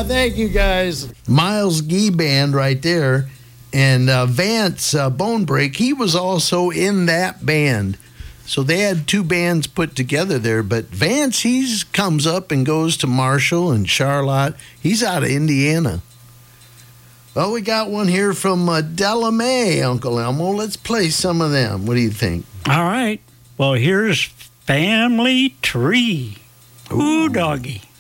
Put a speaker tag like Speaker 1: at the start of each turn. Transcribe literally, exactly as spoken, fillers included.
Speaker 1: Yeah, thank you, guys. Miles Gee Band right there. And uh, Vance uh, Bonebreak, he was also in that band. So they had two bands put together there. But Vance, he comes up and goes to Marshall and Charlotte. He's out of Indiana. Well, we got one here from uh, Della May, Uncle Elmo. Let's play some of them. What do you think?
Speaker 2: All right. Well, here's Family Tree. Ooh, doggy.